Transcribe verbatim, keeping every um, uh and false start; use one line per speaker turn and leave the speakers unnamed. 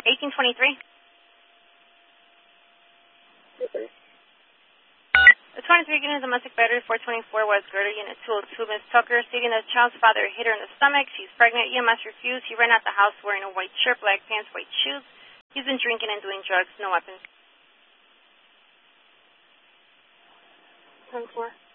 eighteen twenty-three.
Okay.
The twenty-three unit domestic battery, four twenty-four West Girder, Unit two oh two, Miss Tucker, stating that the child's father hit her in the stomach. She's pregnant. E M S refused. He ran out the house wearing a white shirt, black pants, white shoes. He's been drinking and doing drugs. No weapons.
ten four.